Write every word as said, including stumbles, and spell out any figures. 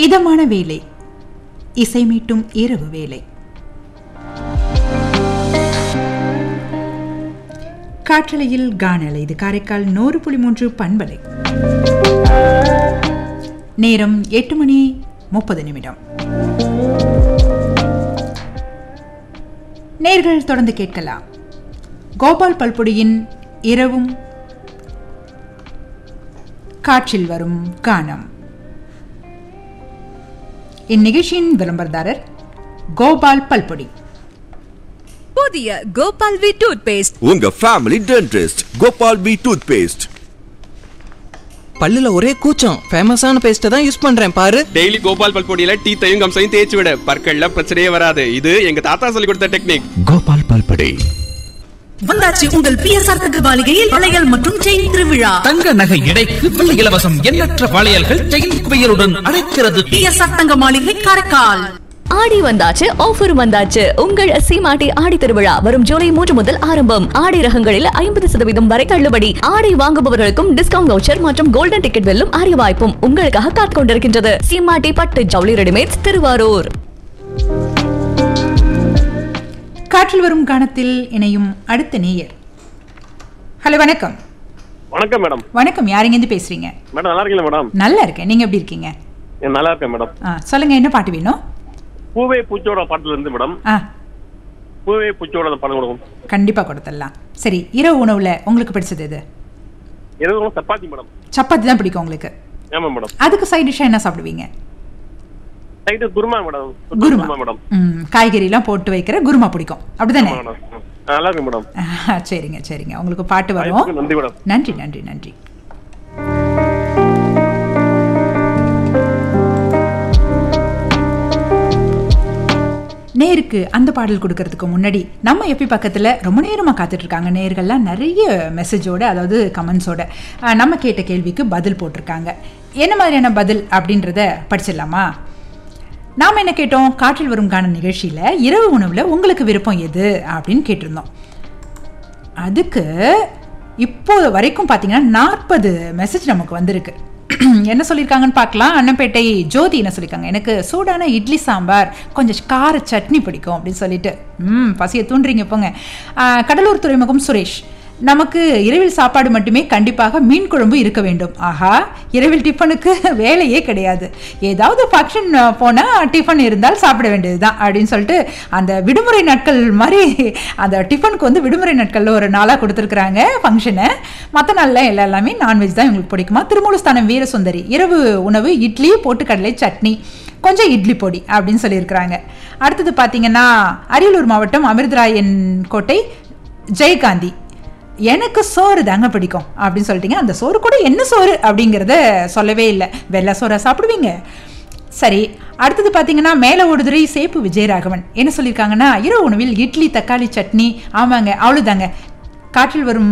இதமான வேலை, இசை மீட்டும் இரவு வேலை. காற்றலையில் கானலை, இது காரைக்கால் நூறு புள்ளி மூன்று பண்பலை. நேரம் எட்டு மணி முப்பது நிமிடம். நேர்கள் தொடர்ந்து கேட்கலாம் கோபால் பல்பொடியின் இரவும் காற்றில் வரும் கானம். இந்நிகழ்ச்சியின் விளம்பரதாரர் கோபால் பல்பொடி. புதிய கோபால் வி டூத் பேஸ்ட், உங்க family dentist Gopal we tooth paste. பல்லுல ஒரே கூச்சம், ஃபேமஸான பேஸ்ட் தான் யூஸ் பண்றேன் பாரு. டெய்லி கோபால் பல்பொடியில டீத்தையும் கம்சையும் தேய்ச்சி விட, பற்கள்ல பிரச்சனையே வராது. இது எங்க தாத்தா சொல்லி கொடுத்த டெக்னிக். கோபால் பல்பொடி. வந்தாச்சு உங்கள் பிஎஸ்ஆர் தங்கபாலிகையில் வளையல் மற்றும் செயின் திருவிழா. தங்க நகை எடைக்கு வெள்ளி இலவசம். எண்ணற்ற வளையல்கள் செயின் குவியலுடன் அழைக்கிறது. பிஎஸ்ஆர் தங்கமாளிகை காரைக்கால். ஆடி வந்தாச்சு, ஆஃபர் வந்தாச்சு. உங்கள் சீமாட்டி ஆடி திருவிழா வரும் ஜூலை மூன்று முதல் ஆரம்பம். ஆடை ரகங்களில் ஐம்பது சதவீதம் வரை தள்ளுபடி. ஆடை வாங்குபவர்களுக்கும் டிஸ்கவுண்ட் வவுச்சர் மற்றும் கோல்டன் டிக்கெட் வெல்லும் அரிய வாய்ப்பும் உங்களுக்காக காத்துக் கொண்டிருக்கின்றது. சீமாட்டி பட்டு ஜவுளி ரெடிமேட்ஸ், திருவாரூர். காற்றில் வரும் கானத்தில் இணையும் அடுத்த நேயர். ஹலோ, வணக்கம். வணக்கம் மேடம். வணக்கம், யாருங்க இருந்து பேசுறீங்க? மேடம் நல்லா இருக்கீங்களா மேடம்? நல்லா இருக்கேன், நீங்க எப்படி இருக்கீங்க? நல்லா இருக்கேன் மேடம். ஆ, சொல்லுங்க, என்ன பாட்டு வேணும்? பூவே பூச்சோட பாட்டுல இருந்து மேடம். ஆ, பூவே பூச்சோட பாடம் கொடுக்கும். கண்டிப்பா கொடுத்துடலாம். சரி, இரவு உணவுல உங்களுக்கு பிடிச்சது எது? இரவு சப்பாத்தி மேடம். சப்பாத்தி தான் பிடிக்கும் உங்களுக்கு? ஆமா மேடம். அதுக்கு சைட் டிஷ்ஷா என்ன சாப்பிடுவீங்க? Side kurma madam. Kurma madam. ம், காய்கறி எல்லாம் போட்டு வைக்கிற குருமா பிடிக்கும், அப்படிதானே? நல்லா இருக்கு மேடம். சரிங்க சரிங்க, உங்களுக்கு பாட்டு வரும். நன்றி மேடம். நன்றி நன்றி நன்றி. நேருக்கு அந்த பாடல் கொடுக்கறதுக்கு முன்னாடி நம்ம எப்பி பக்கத்தில் ரொம்ப நேரமாக காத்துட்டு இருக்காங்க நேயர்கள்லாம், நிறைய மெசேஜோட, அதாவது கமெண்ட்ஸோட நம்ம கேட்ட கேள்விக்கு பதில் போட்டிருக்காங்க. என்ன மாதிரியான பதில் அப்படின்றத படிச்சிடலாமா? நாம் என்ன கேட்டோம்? காற்றில் வரும் கான நிகழ்ச்சியில் இரவு உணவில் உங்களுக்கு விருப்பம் எது அப்படின்னு கேட்டிருந்தோம். அதுக்கு இப்போ வரைக்கும் பார்த்தீங்கன்னா நாற்பது மெசேஜ் நமக்கு வந்திருக்கு. என்ன சொல்லியிருக்காங்கன்னு பார்க்கலாம். அன்னப்பேட்டை ஜோதி என்ன சொல்லியிருக்காங்க, எனக்கு சூடான இட்லி சாம்பார் கொஞ்சம் கார சட்னி பிடிக்கும் அப்படின்னு சொல்லிட்டு ம் பசியை தூண்டுறீங்க போங்க. கடலூர் துறைமுகம் சுரேஷ், நமக்கு இரவில் சாப்பாடு மட்டுமே, கண்டிப்பாக மீன் குழம்பு இருக்க வேண்டும். ஆஹா, இரவில் டிஃபனுக்கு வேலையே கிடையாது. ஏதாவது ஃபங்க்ஷன் போனால் டிஃபன் இருந்தால் சாப்பிட வேண்டியது தான் அப்படின்னு சொல்லிட்டு அந்த விடுமுறை நாட்கள் மாதிரி அந்த டிஃபனுக்கு வந்து விடுமுறை நாட்களில் ஒரு நாளாக கொடுத்துருக்குறாங்க ஃபங்க்ஷனை. மற்ற நாளில் எல்லா எல்லாமே நான்வெஜ் தான் இவங்களுக்கு பிடிக்குமா. திருமூலஸ்தானம் வீரசுந்தரி, இரவு உணவு இட்லி, போட்டுக்கடலை சட்னி, கொஞ்சம் இட்லி பொடி அப்படின்னு சொல்லியிருக்கிறாங்க. அடுத்தது பார்த்தீங்கன்னா அரியலூர் மாவட்டம் அமிர்தராயன் கோட்டை ஜெயகாந்தி, எனக்கு சோறு தாங்க பிடிக்கும் அப்படின்னு சொல்லிட்டீங்க. அந்த சோறு கூட என்ன சோறு அப்படிங்கிறத சொல்லவே இல்லை. வெள்ளை சோறா சாப்பிடுவீங்க? சரி, அடுத்தது பார்த்தீங்கன்னா மேலே ஓடுதுறை சேப்பு விஜயராகவன் என்ன சொல்லியிருக்காங்கன்னா, இரவு உணவில் இட்லி தக்காளி சட்னி. ஆமாங்க, அவ்வளோதாங்க. காற்றில் வரும்